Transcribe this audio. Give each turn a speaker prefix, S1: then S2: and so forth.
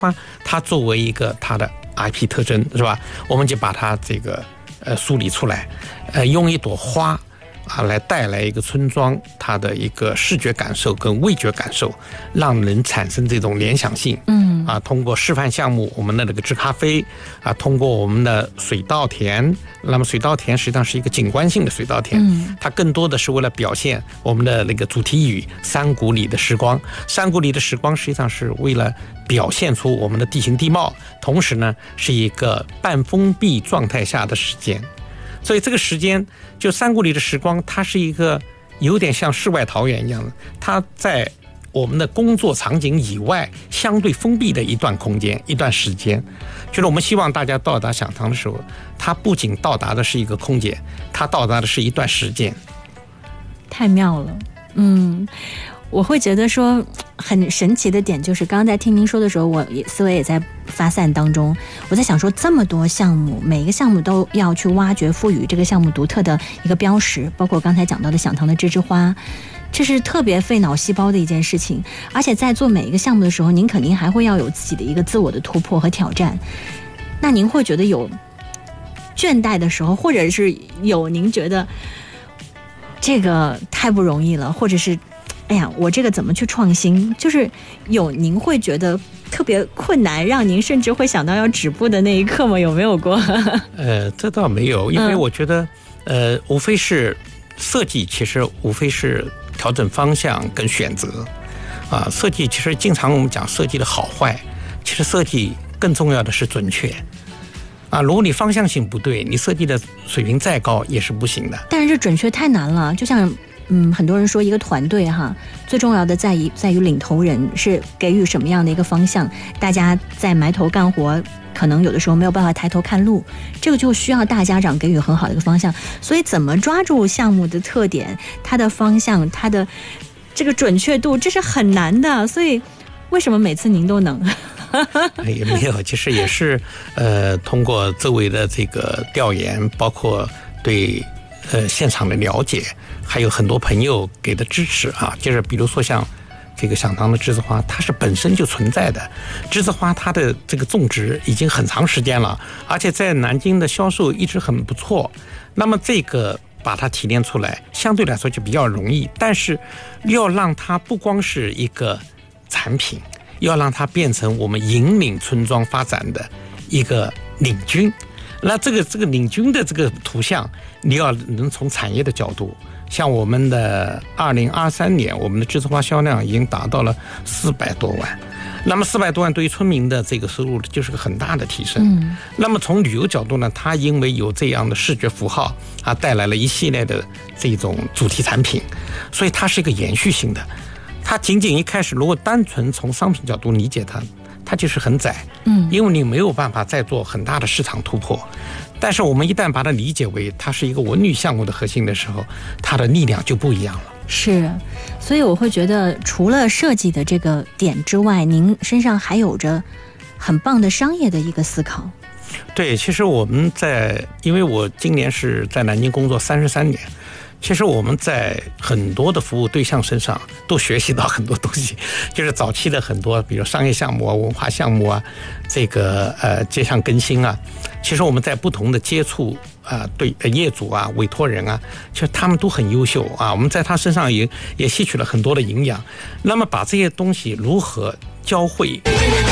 S1: 它作为一个它的 IP 特征是吧？我们就把它这个梳理出来，用一朵花来带来一个村庄它的一个视觉感受跟味觉感受，让人产生这种联想性。通过示范项目，我们的那个制咖啡通过我们的水稻田，那么水稻田实际上是一个景观性的水稻田，它更多的是为了表现我们的那个主题语山谷里的时光。山谷里的时光实际上是为了表现出我们的地形地貌，同时呢是一个半封闭状态下的时间。所以这个时间就山谷里的时光，它是一个有点像世外桃源一样的，它在我们的工作场景以外相对封闭的一段空间一段时间。就是我们希望大家到达响堂的时候，它不仅到达的是一个空间，它到达的是一段时间。
S2: 太妙了。我会觉得说很神奇的点就是刚刚在听您说的时候，我思维也在发散当中，我在想说这么多项目，每一个项目都要去挖掘赋予这个项目独特的一个标识，包括刚才讲到的响堂的栀之花，这是特别费脑细胞的一件事情。而且在做每一个项目的时候，您肯定还会要有自己的一个自我的突破和挑战。那您会觉得有倦怠的时候，或者是有您觉得这个太不容易了，或者是哎呀我这个怎么去创新，就是有您会觉得特别困难，让您甚至会想到要止步的那一刻吗？有没有过？
S1: 这倒没有，因为我觉得无非是设计，其实无非是调整方向跟选择设计其实经常我们讲设计的好坏，其实设计更重要的是准确如果你方向性不对，你设计的水平再高也是不行的。
S2: 但是这准确太难了，就像很多人说一个团队最重要的在于领头人是给予什么样的一个方向，大家在埋头干活，可能有的时候没有办法抬头看路，这个就需要大家长给予很好的一个方向。所以怎么抓住项目的特点，它的方向，它的这个准确度，这是很难的。所以为什么每次您都能？
S1: 也没有，其实也是通过周围的这个调研，包括对现场的了解，还有很多朋友给的支持就是比如说像这个响堂的栀子花，它是本身就存在的。栀子花它的这个种植已经很长时间了，而且在南京的销售一直很不错。那么这个把它提炼出来，相对来说就比较容易，但是要让它不光是一个产品，要让它变成我们引领村庄发展的一个领军。那这个领军的这个图像，你要能从产业的角度，像我们的2023年，我们的栀子花销量已经达到了400多万。那么400多万对于村民的这个收入就是个很大的提升。那么从旅游角度呢，它因为有这样的视觉符号带来了一系列的这种主题产品，所以它是一个延续性的。它仅仅一开始如果单纯从商品角度理解它就是很窄，因为你没有办法再做很大的市场突破。但是我们一旦把它理解为它是一个文旅项目的核心的时候，它的力量就不一样了。
S2: 是，所以我会觉得除了设计的这个点之外，您身上还有着很棒的商业的一个思考。
S1: 对，其实我们因为我今年是在南京工作33年，其实我们在很多的服务对象身上都学习到很多东西，就是早期的很多比如商业项目文化项目这个街上更新其实我们在不同的接触对业主委托人其实他们都很优秀我们在他身上也吸取了很多的营养。那么把这些东西如何教会